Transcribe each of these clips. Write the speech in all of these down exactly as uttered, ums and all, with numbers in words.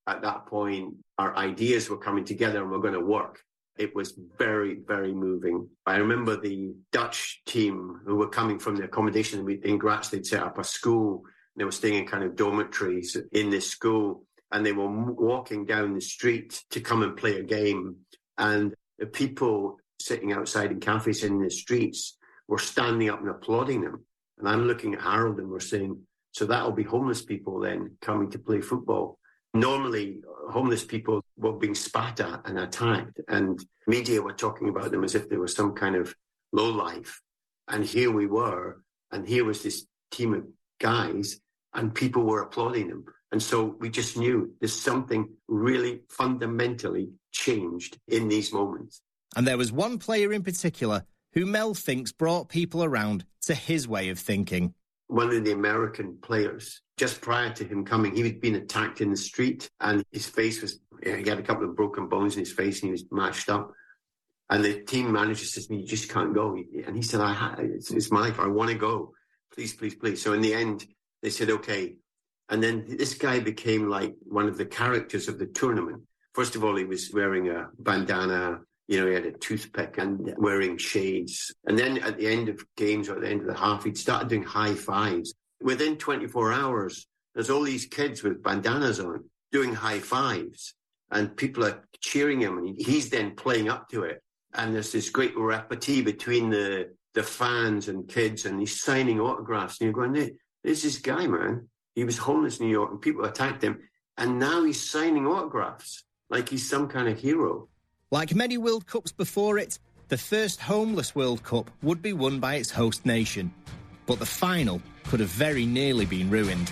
at that point, our ideas were coming together and we're going to work. It was very, very moving. I remember the Dutch team who were coming from the accommodation in Graz. They'd set up a school. They were staying in kind of dormitories in this school, and they were walking down the street to come and play a game. And the people sitting outside in cafes in the streets were standing up and applauding them. And I'm looking at Harold and we're saying, so that'll be homeless people then coming to play football. Normally, homeless people were being spat at and attacked, and media were talking about them as if they were some kind of lowlife. And here we were, and here was this team of guys, and people were applauding them. And so we just knew there's something really fundamentally changed in these moments. And there was one player in particular who Mel thinks brought people around to his way of thinking. One of the American players, just prior to him coming, he had been attacked in the street and his face was, he had a couple of broken bones in his face and he was mashed up. And the team manager says, you just can't go. And he said, I ha- it's, it's my life. I want to go. Please, please, please. So in the end, they said, okay. And then this guy became like one of the characters of the tournament. First of all, he was wearing a bandana. You know, he had a toothpick and wearing shades. And then at the end of games or at the end of the half, he'd started doing high fives. Within twenty-four hours, there's all these kids with bandanas on doing high fives. And people are cheering him. And he's then playing up to it. And there's this great repartee between the, the fans and kids. And he's signing autographs. And you're going, hey, there's this guy, man. He was homeless in New York and people attacked him. And now he's signing autographs like he's some kind of hero. Like many World Cups before it, the first homeless World Cup would be won by its host nation. But the final could have very nearly been ruined.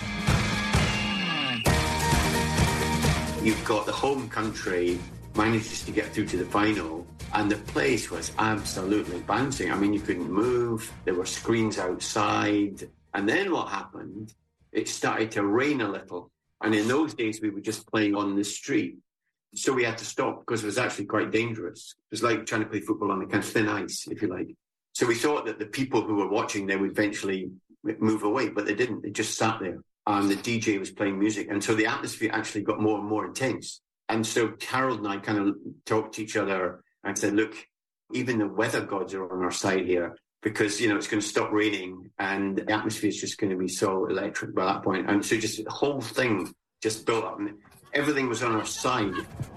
You've got the home country manages to get through to the final, and the place was absolutely bouncing. I mean, you couldn't move. There were screens outside. And then what happened? It started to rain a little. And in those days, we were just playing on the street. So we had to stop because it was actually quite dangerous. It was like trying to play football on a kind of thin ice, if you like. So we thought that the people who were watching, they would eventually move away, but they didn't. They just sat there. And the D J was playing music. And so the atmosphere actually got more and more intense. And so Harold and I kind of talked to each other and said, look, even the weather gods are on our side here because, you know, it's going to stop raining and the atmosphere is just going to be so electric by that point. And so just the whole thing just built up. And everything was on our side.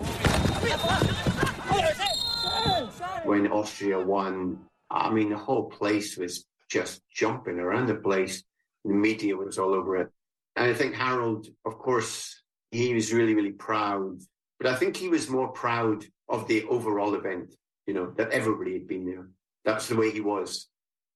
When Austria won, I mean, the whole place was just jumping around the place. The media was all over it. And I think Harold, of course, he was really, really proud. But I think he was more proud of the overall event, you know, that everybody had been there. That's the way he was.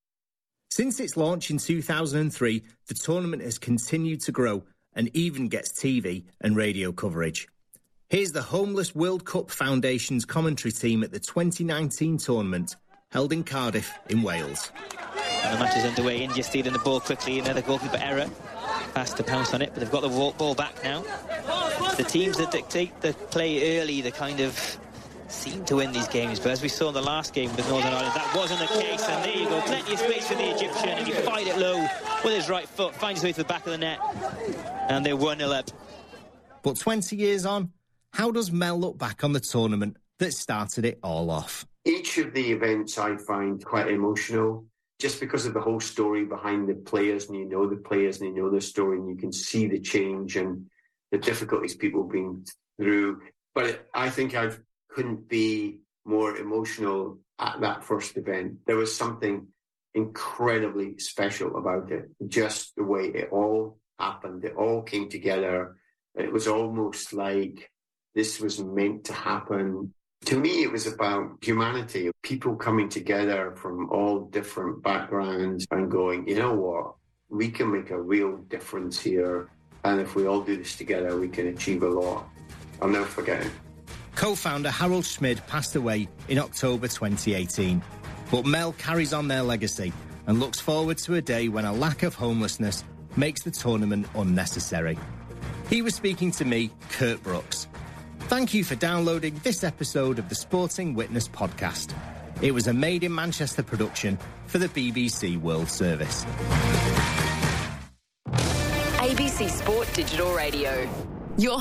Since its launch in two thousand three, the tournament has continued to grow and even gets T V and radio coverage. Here's the Homeless World Cup Foundation's commentary team at the twenty nineteen tournament, held in Cardiff in Wales. And the match is underway. India stealing the ball quickly. Another goalkeeper error. Fast to pounce on it, but they've got the ball back now. The teams that dictate the play early, the kind of seem to win these games, but as we saw in the last game with Northern Ireland, that wasn't the case. And there you go, plenty of space for the Egyptian, and he fired it low with his right foot, finds his way to the back of the net, and they're one nil up. But twenty years on, how does Mel look back on the tournament that started it all off? Each of the events I find quite emotional, just because of the whole story behind the players, and you know the players and you know their story, and you can see the change and the difficulties people have been through. But I think I couldn't be more emotional at that first event. There was something incredibly special about it, just the way it all happened. It all came together. It was almost like this was meant to happen. To me, it was about humanity, people coming together from all different backgrounds and going, you know what, we can make a real difference here. And if we all do this together, we can achieve a lot. I'll never forget it. Co-founder Harold Schmid passed away in October twenty eighteen. But Mel carries on their legacy and looks forward to a day when a lack of homelessness makes the tournament unnecessary. He was speaking to me, Kurt Brooks. Thank you for downloading this episode of the Sporting Witness podcast. It was a Made in Manchester production for the B B C World Service. A B C Sport Digital Radio.